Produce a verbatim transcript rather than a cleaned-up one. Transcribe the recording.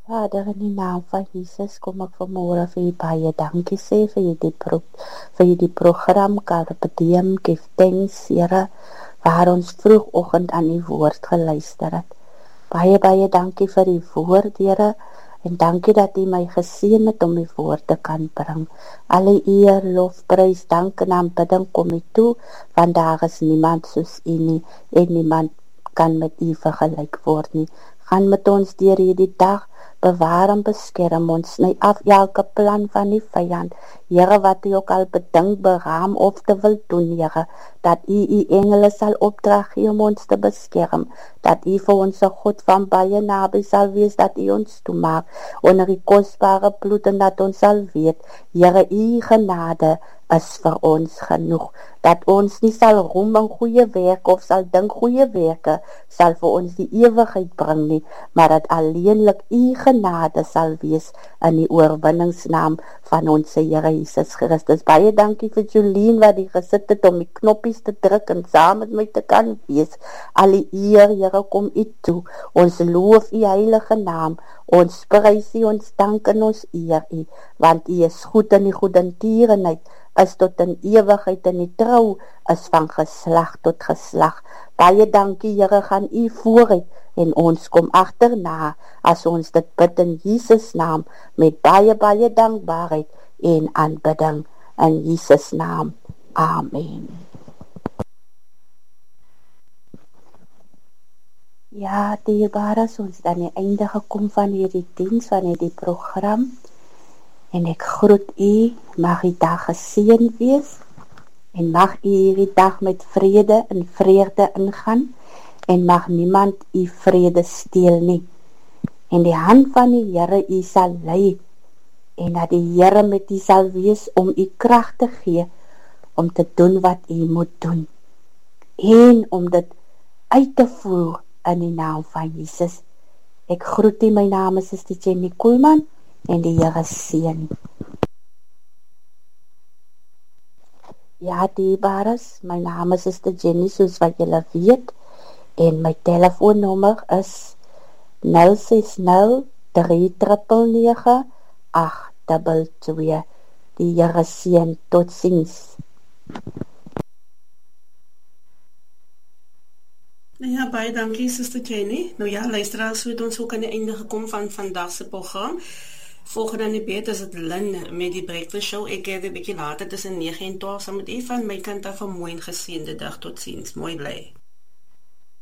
Vader, in die naam van Jesus kom ek vanmôre vir u baie dankie sê vir u die, pro vir u die program Carpe Diem, Give Thanks, Here, waar ons vroegoggend aan u woord geluister het. Baie, baie dankie vir u woord, Here, en dankie dat u my geseën het om die woord te kan bring. Alle eer, lof, prys, dank en aanbidding kom u toe, want daar is niemand soos u nie, en niemand kan met u vergelyk word nie. Gaan met ons deur hierdie dag, bewaar en beskerm ons, sny af elke plan van die vyand, Here, wat u ook al bedink, beraam of te wil doen, Here, dat u u engele sal opdrag gee om ons te beskerm, dat u vir ons 'n God van baie naby sal wees, dat u ons toemaak onder die kosbare bloed, en dat ons sal weet, Here, u genade is vir ons genoeg, dat ons nie sal roem in goeie werke of sal dink goeie werke sal vir ons die ewigheid bring nie, maar dat alleenlik u genade sal wees in die oorwinningsnaam van ons Here Jesus Christus. Baie dankie vir Jolien wat die gesit het om die knoppies te druk en saam met my te kan wees. Alle eer, Here, kom u toe. Ons loof u heilige naam. Ons prys u, ons dank en ons eer u, want u is goed in die goedertierenheid is tot in ewigheid, en die trou is van geslag tot geslag. Baie dankie, Here, gaan u vooruit en ons kom agterna as ons dit bid in Jesus naam met baie baie dankbaarheid en aanbidding in Jesus naam. Amen. Ja, dierbares, ons dan die einde gekom van hierdie diens, van hierdie program. En ek groet u, mag die dag geseën wees, en mag u hierdie dag met vrede en vreugde ingaan, en mag niemand u vrede steel nie. En die hand van die Here u sal lei, en dat die Here met u sal wees om u krag te gee, om te doen wat u moet doen, en om dit uit te voer in die naam van Jesus. Ek groet u, my naam is Suster Jenny Koelman, en die Here seën. Ja, dierbares, my naam is Suster Jenny, soos wat julle weet, en my telefoonnommer is nul ses nul drie nege nege agt twee twee. Die Here seën, totsiens. Nou ja, baie dankie, Suster Jenny. Nou ja, luisteraars, het ons ook aan die einde gekom van vandag se program. Volgende aan die beurt is het Lynn met die Breakfast Show. Ek het een beetje later tussen negen en twaalf saam met u van my kant af 'n mooi en geseënde dag. Tot ziens. Mooi bly.